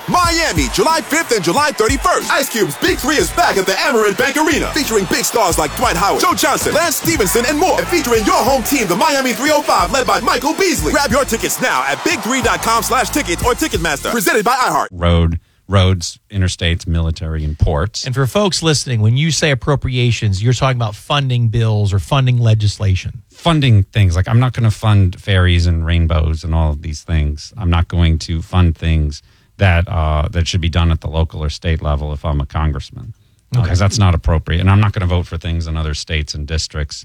Miami, July 5th and July 31st. Ice Cube's Big 3 is back at the Amerant Bank Arena, featuring big stars like Dwight Howard, Joe Johnson, Lance Stevenson, and more. And featuring your home team, the Miami 305, led by Michael Beasley. Grab your tickets now at big3.com/tickets or Ticketmaster. Presented by iHeart. Roads, interstates, military, and ports. And for folks listening, when you say appropriations, you're talking about funding bills or funding legislation. Funding things. Like, I'm not going to fund ferries and rainbows and all of these things. I'm not going to fund things that should be done at the local or state level if I'm a congressman. Because that's not appropriate. And I'm not going to vote for things in other states and districts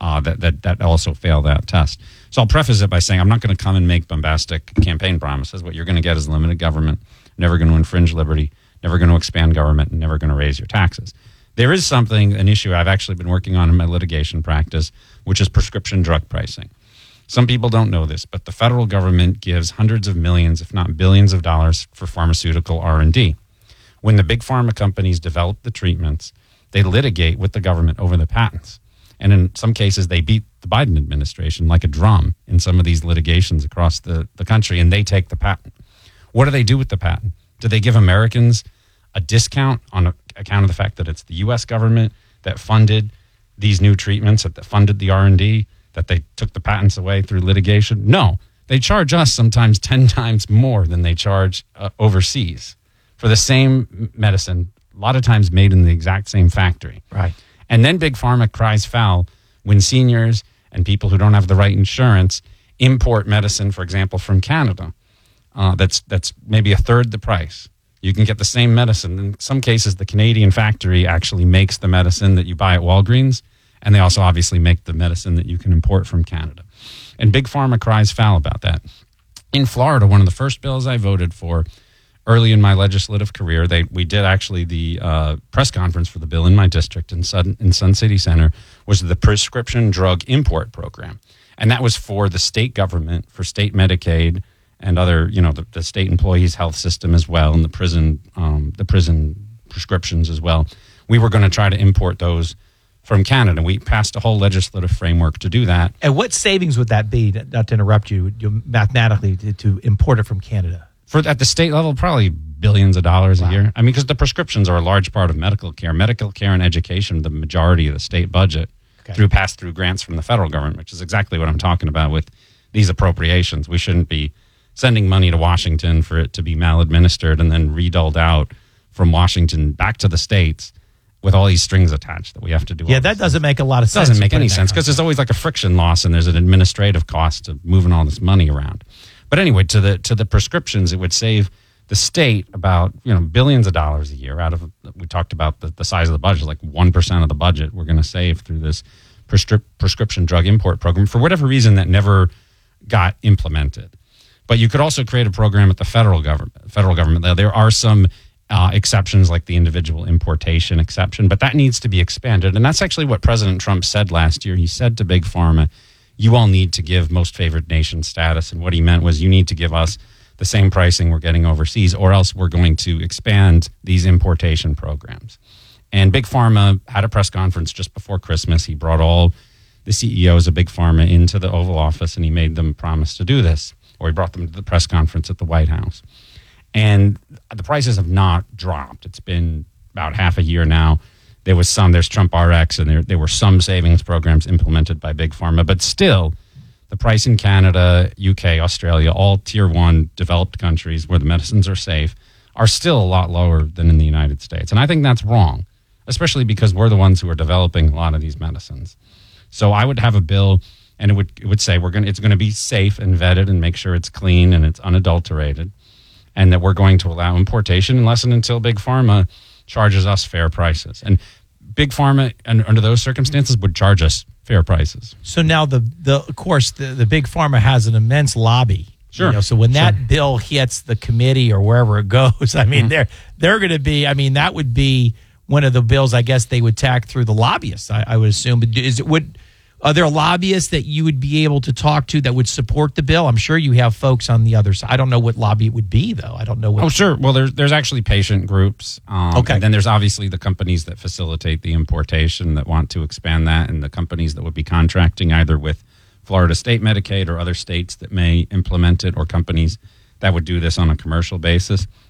that also fail that test. So I'll preface it by saying I'm not going to come and make bombastic campaign promises. What you're going to get is limited government, never going to infringe liberty, never going to expand government, and never going to raise your taxes. There is an issue I've actually been working on in my litigation practice, which is prescription drug pricing. Some people don't know this, but the federal government gives hundreds of millions, if not billions of dollars for pharmaceutical R&D. When the big pharma companies develop the treatments, they litigate with the government over the patents. And in some cases, they beat the Biden administration like a drum in some of these litigations across the country, and they take the patent. What do they do with the patent? Do they give Americans a discount on account of the fact that it's the U.S. government that funded these new treatments, that funded the R&D, that they took the patents away through litigation? No. They charge us sometimes 10 times more than they charge overseas for the same medicine, a lot of times made in the exact same factory. Right. And then Big Pharma cries foul when seniors and people who don't have the right insurance import medicine, for example, from Canada. That's maybe a third the price. You can get the same medicine. In some cases, the Canadian factory actually makes the medicine that you buy at Walgreens, and they also obviously make the medicine that you can import from Canada. And Big Pharma cries foul about that. In Florida, one of the first bills I voted for early in my legislative career, we did actually the press conference for the bill in my district in Sun City Center, was the prescription drug import program. And that was for the state government, for state Medicaid, and other, the state employees' health system as well, and the prison prescriptions as well. We were going to try to import those from Canada. We passed a whole legislative framework to do that. And what savings would that be, not to interrupt you, mathematically, to import it from Canada? At the state level, probably billions of dollars a year. I mean, because the prescriptions are a large part of medical care. Medical care and education, the majority of the state budget, pass through grants from the federal government, which is exactly what I'm talking about with these appropriations. We shouldn't be sending money to Washington for it to be maladministered and then redoled out from Washington back to the states with all these strings attached that we have to do. Yeah, that doesn't make a lot of sense. It doesn't make any sense because there's always like a friction loss and there's an administrative cost of moving all this money around. But anyway, to the prescriptions, it would save the state about billions of dollars a year out of. We talked about the size of the budget, like 1% of the budget we're going to save through this prescription drug import program for whatever reason that never got implemented. But you could also create a program at the federal government. There are some exceptions like the individual importation exception, but that needs to be expanded. And that's actually what President Trump said last year. He said to Big Pharma, you all need to give most favored nation status. And what he meant was you need to give us the same pricing we're getting overseas, or else we're going to expand these importation programs. And Big Pharma had a press conference just before Christmas. He brought all the CEOs of Big Pharma into the Oval Office, and he made them promise to do this. Or he brought them to the press conference at the White House. And the prices have not dropped. It's been about half a year now. There's Trump RX, and there were some savings programs implemented by Big Pharma. But still, the price in Canada, UK, Australia, all tier 1 developed countries where the medicines are safe, are still a lot lower than in the United States. And I think that's wrong, especially because we're the ones who are developing a lot of these medicines. So I would have a bill, and it would say it's going to be safe and vetted and make sure it's clean and it's unadulterated, and that we're going to allow importation unless and until Big Pharma charges us fair prices. And Big Pharma, under those circumstances, would charge us fair prices. So now, of course, the Big Pharma has an immense lobby. Sure. So when that bill hits the committee or wherever it goes, I mean, they're going to be. I mean, that would be one of the bills. I guess they would tack through the lobbyists. I would assume. But are there lobbyists that you would be able to talk to that would support the bill? I'm sure you have folks on the other side. I don't know what lobby it would be, though. I don't know what. Oh, sure. Well, there's actually patient groups. Okay. And then there's obviously the companies that facilitate the importation that want to expand that, and the companies that would be contracting either with Florida State Medicaid or other states that may implement it, or companies that would do this on a commercial basis.